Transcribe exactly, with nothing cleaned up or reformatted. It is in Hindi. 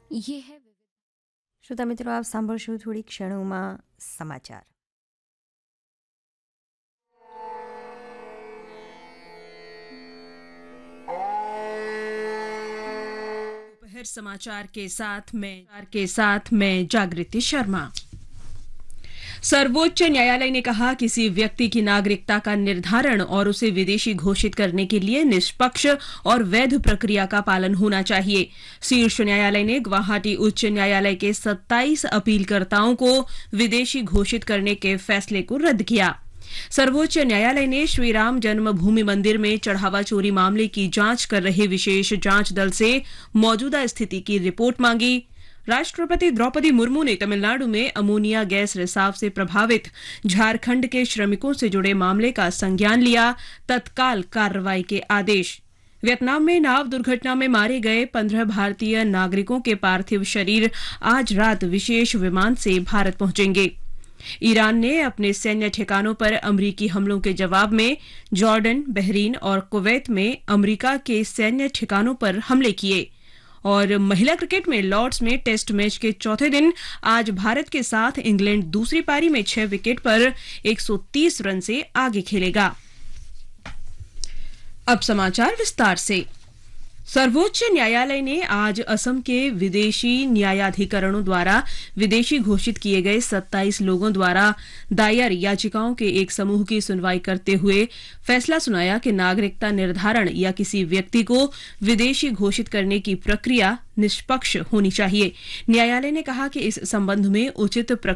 ये है શ્રોતા મિત્રો, આપ સાંભળશો થોડી ક્ષણોમાં સમાચાર. दोपहर समाचार के साथ मैं के साथ मैं जागृति शर्मा। सर्वोच्च न्यायालय ने कहा, किसी व्यक्ति की नागरिकता का निर्धारण और उसे विदेशी घोषित करने के लिए निष्पक्ष और वैध प्रक्रिया का पालन होना चाहिए। शीर्ष न्यायालय ने गुवाहाटी उच्च न्यायालय के सत्ताईस अपीलकर्ताओं को विदेशी घोषित करने के फैसले को रद्द किया। सर्वोच्च न्यायालय ने श्रीराम जन्मभूमि मंदिर में चढ़ावा चोरी मामले की जांच कर रहे विशेष जांच दल से मौजूदा स्थिति की रिपोर्ट मांगी। राष्ट्रपति द्रौपदी मुर्मू ने तमिलनाडु में अमोनिया गैस रिसाव से प्रभावित झारखंड के श्रमिकों से जुड़े मामले का संज्ञान लिया, तत्काल कार्रवाई के आदेश। वियतनाम में नाव दुर्घटना में मारे गए पंद्रह भारतीय नागरिकों के पार्थिव शरीर आज रात विशेष विमान से भारत पहुंचेंगे। ईरान ने अपने सैन्य ठिकानों पर अमरीकी हमलों के जवाब में जॉर्डन, बहरीन और कुवैत में अमरीका के सैन्य ठिकानों पर हमले किए। और महिला क्रिकेट में लॉर्ड्स में टेस्ट मैच के चौथे दिन आज भारत के साथ इंग्लैंड दूसरी पारी में छह विकेट पर एक सौ तीस रन से आगे खेलेगा। अब समाचार विस्तार से। सर्वोच्च न्यायालय ने आज असम के विदेशी न्यायाधिकरणों द्वारा विदेशी घोषित किए गए सत्ताईस लोगों द्वारा दायर याचिकाओं के एक समूह की सुनवाई करते हुए फैसला सुनाया कि नागरिकता निर्धारण या किसी व्यक्ति को विदेशी घोषित करने की प्रक्रिया निष्पक्ष होनी चाहिए। न्यायालय ने कहा कि इस संबंध में उचित